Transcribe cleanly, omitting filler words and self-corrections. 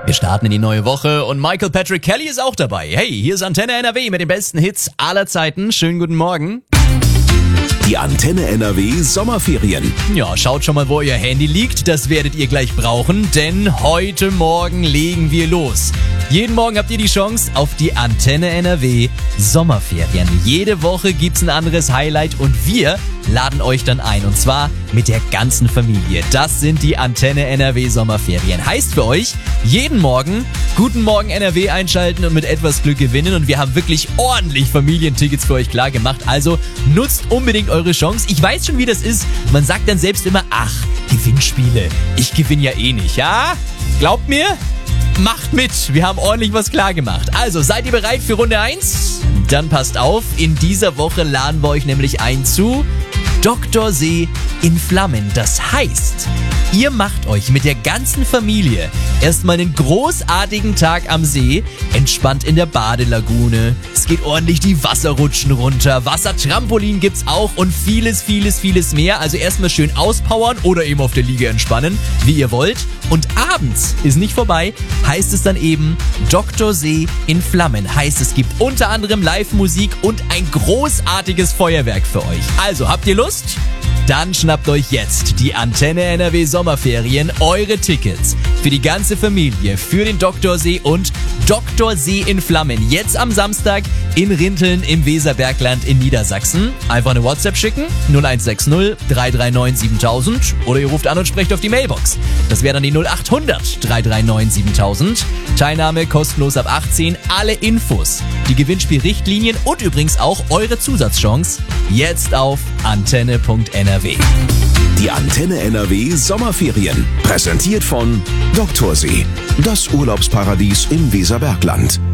Wir starten in die neue Woche und Michael Patrick Kelly ist auch dabei. Hey, hier ist Antenne NRW mit den besten Hits aller Zeiten. Schönen guten Morgen. Die Antenne NRW Sommerferien. Ja, schaut schon mal, wo euer Handy liegt. Das werdet ihr gleich brauchen, denn heute Morgen legen wir los. Jeden Morgen habt ihr die Chance auf die Antenne NRW Sommerferien. Jede Woche gibt's ein anderes Highlight und wir laden euch dann ein. Und zwar mit der ganzen Familie. Das sind die Antenne NRW Sommerferien. Heißt für euch, jeden Morgen Guten Morgen NRW einschalten und mit etwas Glück gewinnen. Und wir haben wirklich ordentlich Familientickets für euch klar gemacht. Also nutzt unbedingt eure Chance. Ich weiß schon, wie das ist. Man sagt dann selbst immer, ach, Gewinnspiele. Ich gewinne ja eh nicht, ja? Glaubt mir? Macht mit, wir haben ordentlich was klar gemacht. Also, seid ihr bereit für Runde 1? Dann passt auf, in dieser Woche laden wir euch nämlich ein zu Dr. See in Flammen. Das heißt, ihr macht euch mit der ganzen Familie erstmal einen großartigen Tag am See, entspannt in der Badelagune. Es geht ordentlich die Wasserrutschen runter, Wassertrampolin gibt's auch und vieles mehr. Also erstmal schön auspowern oder eben auf der Liege entspannen, wie ihr wollt. Und abends ist nicht vorbei, heißt es dann eben Dr. See in Flammen. Heißt, es gibt unter anderem Live-Musik und ein großartiges Feuerwerk für euch. Also, habt ihr Lust? Dann schnappt euch jetzt die Antenne NRW Sommerferien, eure Tickets für die ganze Familie, für den Dr. See und Dr. See in Flammen. Jetzt am Samstag in Rinteln im Weserbergland in Niedersachsen. Einfach eine WhatsApp schicken, 0160 339 7000 oder ihr ruft an und sprecht auf die Mailbox. Das wäre dann die 0800 339 7000. Teilnahme kostenlos ab 18, alle Infos, die Gewinnspielrichtlinien und übrigens auch eure Zusatzchance jetzt auf antenne.nrw. Die Antenne NRW Sommerferien. Präsentiert von Dr. See. Das Urlaubsparadies im Weserbergland.